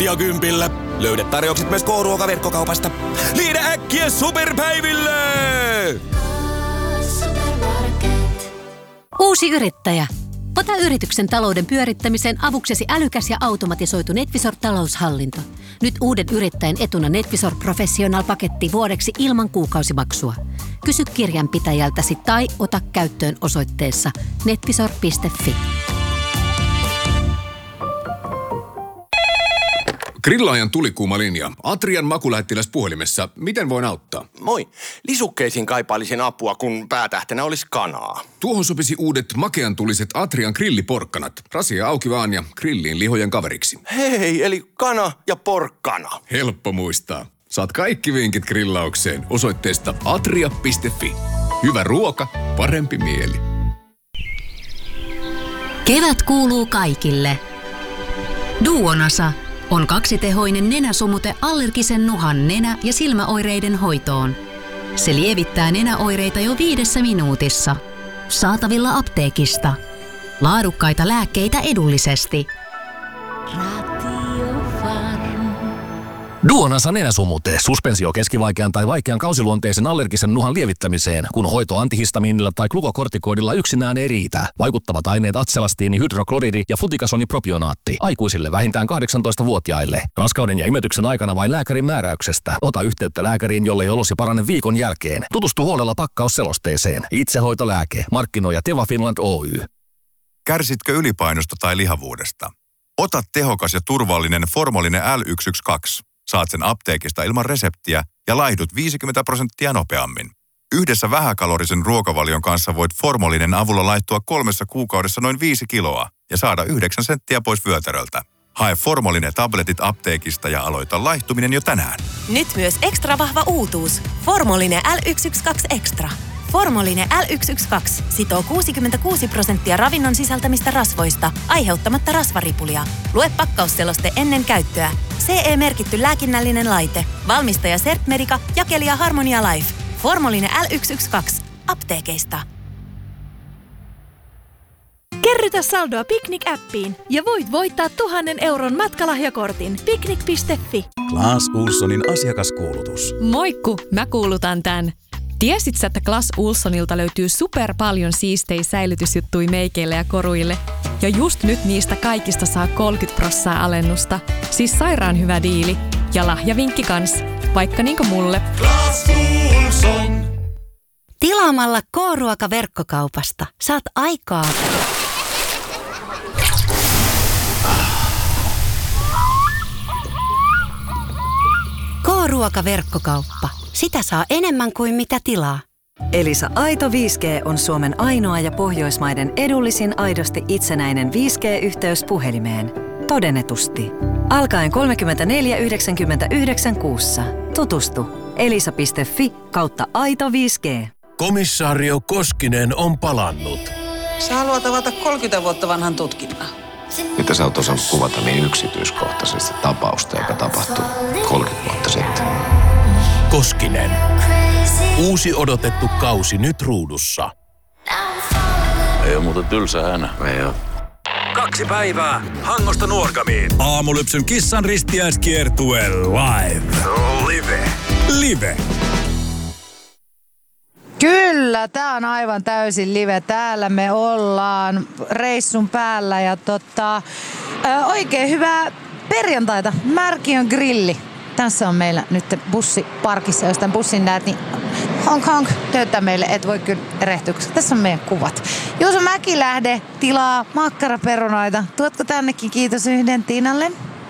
tuntia 10. Löydä tarjoukset myös K-ruokaverkkokaupasta. Liide äkkiä superpäiville! Uusi yrittäjä. Ota yrityksen talouden pyörittämiseen avuksesi älykäs ja automatisoitu NetVisor-taloushallinto. Nyt uuden yrittäjän etuna NetVisor Professional-paketti vuodeksi ilman kuukausimaksua. Kysy kirjanpitäjältäsi tai ota käyttöön osoitteessa netvisor.fi. Grillaajan tulikuuma linja. Atrian makulähettiläs puhelimessa. Miten voin auttaa? Moi. Lisukkeisiin kaipailisin apua, kun päätähtenä olisi kanaa. Tuohon sopisi uudet makeantuliset Atrian grilliporkkanat. Rasia auki vaan ja grilliin lihojen kaveriksi. Hei, eli kana ja porkkana. Helppo muistaa. Saat kaikki vinkit grillaukseen osoitteesta atria.fi. Hyvä ruoka, parempi mieli. Kevät kuuluu kaikille. Duonasa on kaksitehoinen nenäsumute allergisen nuhan nenä- ja silmäoireiden hoitoon. Se lievittää nenäoireita jo 5 minuutissa. Saatavilla apteekista. Laadukkaita lääkkeitä edullisesti. Duonasa nenäsumute, suspensio keskivaikean tai vaikean kausiluonteisen allergisen nuhan lievittämiseen, kun hoito antihistamiinilla tai glukokortikoidilla yksinään ei riitä. Vaikuttavat aineet atselastiini, hydrokloridi ja flutikasonipropionaatti. Aikuisille vähintään 18-vuotiaille. Raskauden ja imetyksen aikana vain lääkärin määräyksestä. Ota yhteyttä lääkäriin, jollei olosi parane viikon jälkeen. Tutustu huolella pakkausselosteeseen. Itsehoitolääke. Markkinoija Teva Finland Oy. Kärsitkö ylipainosta tai lihavuudesta? Ota tehokas ja turvallinen Formolinen L112. Saat sen apteekista ilman reseptiä ja laihdut 50% nopeammin. Yhdessä vähäkalorisen ruokavalion kanssa voit Formolinen avulla laihtua 3 kuukaudessa noin 5 kiloa ja saada 9 senttiä pois vyötäröltä. Hae Formolinen tabletit apteekista ja aloita laihtuminen jo tänään. Nyt myös ekstra vahva uutuus. Formolinen L112 Extra. Formolinen L112 sitoo 66% ravinnon sisältämistä rasvoista, aiheuttamatta rasvaripulia. Lue pakkausseloste ennen käyttöä. CE-merkitty lääkinnällinen laite. Valmistaja Certmedica, jakelija Harmonia Life. Formolinen L112. Apteekeista. Kerrytä saldoa Picnic-appiin ja voit voittaa 1 000 euron matkalahjakortin picnic.fi. Clas Ohlsonin asiakaskuulutus. Moikku, mä kuulutan tän. Tiesit sä, että Clas Ohlsonilta löytyy super paljon siistejä säilytysjuttuja meikeille ja koruille? Ja just nyt niistä kaikista saa 30% alennusta. Siis sairaan hyvä diili. Ja lahjavinkki kans. Vaikka niinku mulle. Clas Ohlson. Tilaamalla K-ruokaverkkokaupasta saat aikaa. K-ruokaverkkokauppa. Sitä saa enemmän kuin mitä tilaa. Elisa Aito 5G on Suomen ainoa ja Pohjoismaiden edullisin aidosti itsenäinen 5G-yhteys puhelimeen. Todennetusti. Alkaen 34,99 kuussa. Tutustu. elisa.fi/aito 5G. Komissaario Koskinen on palannut. Sä haluat avata 30 vuotta vanhan tutkinnan. Mitä sä oot osannut kuvata niin yksityiskohtaisesti tapausta, joka tapahtui 30 vuotta sitten? Koskinen. Uusi odotettu kausi nyt ruudussa. Ei ole muuten tylsä hänä. Ei oo. 2 päivää Hangosta Nuorgamiin. Aamulypsyn kissan ristiäiskiertue live. Live. Kyllä, tää on aivan täysin live. Täällä me ollaan reissun päällä ja oikein hyvää perjantaita. Märkiön grilli. Tässä on meillä nyt bussiparkissa, jos tämän bussin näet, niin honk, tööttää meille, et voi kyllä erehtyä, koska tässä on meidän kuvat. Juuso Mäkilähde tilaa makkaraperunoita. Tuotko tännekin? Kiitos yhden Tiinalle.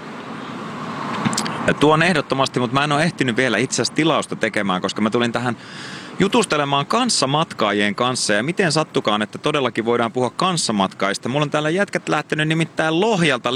Tuon ehdottomasti, mutta mä en ole ehtinyt vielä itse asiassa tilausta tekemään, koska mä tulin tähän jutustelemaan kanssamatkaajien kanssa. Ja miten sattukaan, että todellakin voidaan puhua kanssamatkaista. Mulla on täällä jätkät lähtenyt nimittäin Lohjalta